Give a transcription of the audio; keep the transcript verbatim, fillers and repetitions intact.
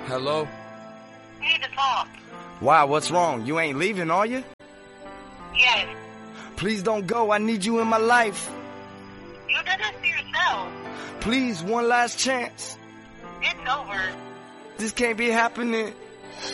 Hello? We need to talk. Why? What's wrong? You ain't leaving, are you? Yes. Please don't go. I need you in my life. You did this to yourself. Please, one last chance. It's over. This can't be happening.